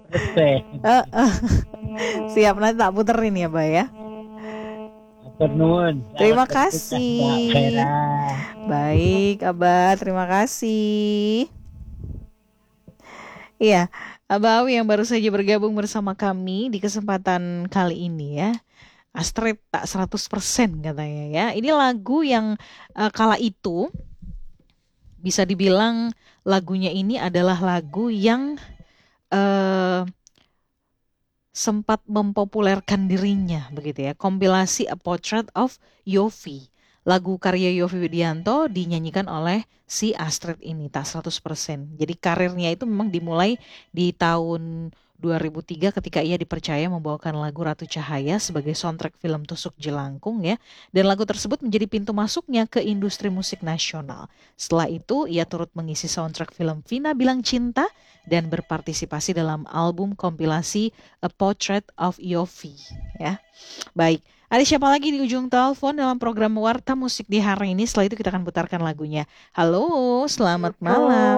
Eh, eh. Siap, nanti tak puterin ya, Mbak ya. Matur nuwun. Terima Selamat bertugas Mbak kasih. Vera. Baik, Abah, terima kasih. Iya, Abah Awi yang baru saja bergabung bersama kami di kesempatan kali ini ya. Astrid tak 100% katanya ya. Ini lagu yang kala itu bisa dibilang lagunya ini adalah lagu yang eh, sempat mempopulerkan dirinya begitu ya. Kompilasi A Portrait of Yofi. Lagu karya Yofi Widianto dinyanyikan oleh si Astrid ini tak 100%. Jadi karirnya itu memang dimulai di tahun 2003 ketika ia dipercaya membawakan lagu Ratu Cahaya sebagai soundtrack film Tusuk Jelangkung ya. Dan lagu tersebut menjadi pintu masuknya ke industri musik nasional. Setelah itu ia turut mengisi soundtrack film Vina Bilang Cinta dan berpartisipasi dalam album kompilasi A Portrait of Yofi ya. Baik, ada siapa lagi di ujung telepon dalam program Warta Musik di hari ini? Setelah itu kita akan putarkan lagunya. Halo, selamat malam.